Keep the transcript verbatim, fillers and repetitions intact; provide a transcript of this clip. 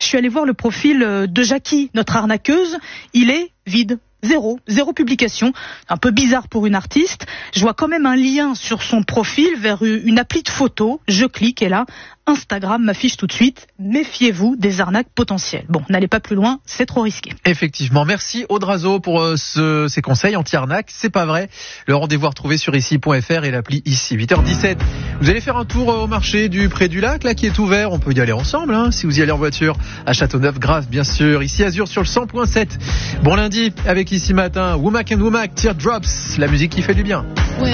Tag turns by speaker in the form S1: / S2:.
S1: suis allée voir le profil de Jackie, notre arnaqueuse. Il est vide. Zéro, zéro publication, un peu bizarre pour une artiste. Je vois quand même un lien sur son profil vers une appli de photo. Je clique et là, Instagram m'affiche tout de suite. Méfiez-vous des arnaques potentielles. Bon, n'allez pas plus loin, c'est trop risqué.
S2: Effectivement, merci Audrazo pour euh, ce, ces conseils anti-arnaque. C'est pas vrai. Le rendez-vous à retrouver sur ici point f r et l'appli ici. huit heures dix-sept. Vous allez faire un tour au marché du Pré du Lac, là, qui est ouvert. On peut y aller ensemble, hein, si vous y allez en voiture. À Châteauneuf-Grasse, bien sûr. Ici Azur sur le cent point sept. Bon lundi avec Ici Matin, Womack and Womack, Teardrops, la musique qui fait du bien.